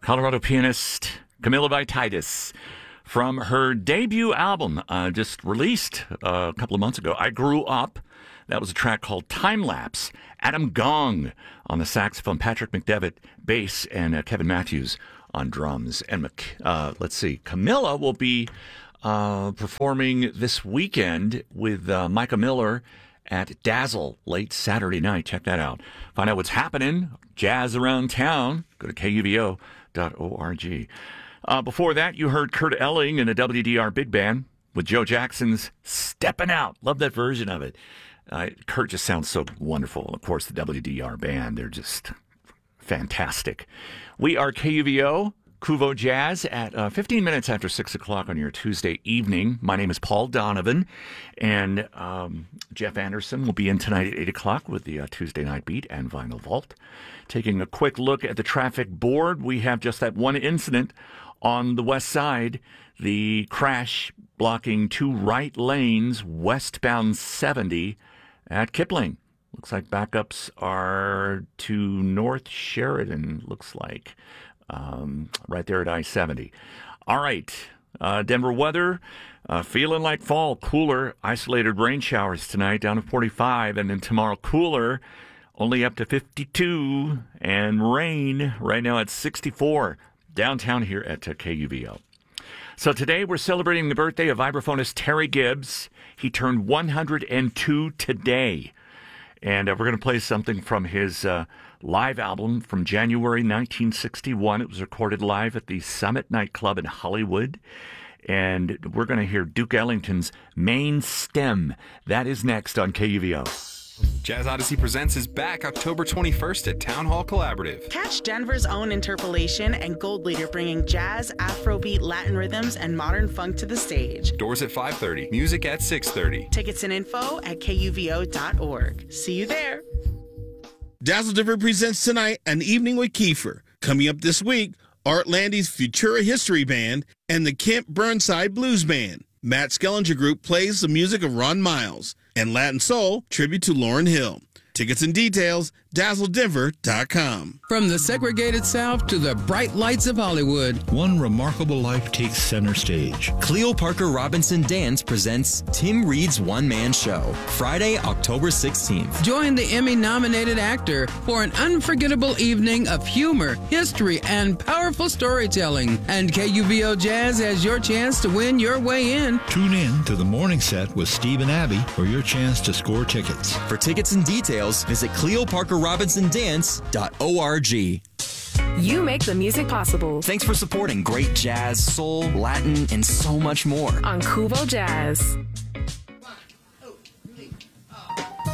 Colorado pianist Camilla Vititis from her debut album just released a couple of months ago, I Grew Up. That was a track called Time Lapse. Adam Gong on the saxophone, Patrick McDevitt bass, and Kevin Matthews on drums. And let's see, Camilla will be performing this weekend with Micah Miller at Dazzle late Saturday night. Check that out. Find out what's happening, jazz around town. Go to KUVO.org. Before that, you heard Kurt Elling in a WDR big band with Joe Jackson's Steppin' Out. Love that version of it. Kurt just sounds so wonderful. Of course, the WDR band, they're just fantastic. We are KUVO, Kuvo Jazz, at 15 minutes after 6 o'clock on your Tuesday evening. My name is Paul Donovan, and Jeff Anderson will be in tonight at 8 o'clock with the Tuesday Night Beat and Vinyl Vault. Taking a quick look at the traffic board, we have just that one incident on the west side, the crash blocking two right lanes westbound 70 at Kipling. Looks like backups are to North Sheridan, looks like, right there at I-70. All right, Denver weather, feeling like fall, cooler, isolated rain showers tonight down to 45, and then tomorrow cooler, only up to 52, and rain right now at 64 downtown here at KUVO. So today we're celebrating the birthday of vibraphonist Terry Gibbs. He turned 102 today. And we're going to play something from his live album from January 1961. It was recorded live at the Summit Nightclub in Hollywood. And we're going to hear Duke Ellington's Main Stem. That is next on KUVO. Jazz Odyssey Presents is back October 21st at Town Hall Collaborative. Catch Denver's own Interpolation and Gold Leader bringing jazz, Afrobeat, Latin rhythms, and modern funk to the stage. Doors at 5:30, music at 6:30. Tickets and info at KUVO.org. See you there. Dazzle Denver presents tonight An Evening with Kiefer. Coming up this week, Art Landy's Futura History Band and the Kemp Burnside Blues Band. Matt Skellinger Group plays the music of Ron Miles. And Latin Soul, tribute to Lauryn Hill. Tickets and details, DazzleDenver.com. From the segregated South to the bright lights of Hollywood, one remarkable life takes center stage. Cleo Parker Robinson Dance presents Tim Reed's one-man show, Friday, October 16th. Join the Emmy-nominated actor for an unforgettable evening of humor, history, and powerful storytelling. And KUVO Jazz has your chance to win your way in. Tune in to the morning set with Steve and Abby for your chance to score tickets. For tickets and details, visit CleoParkerRobinsonDance.org. You make the music possible. Thanks for supporting great jazz, soul, Latin, and so much more on Kuvo Jazz.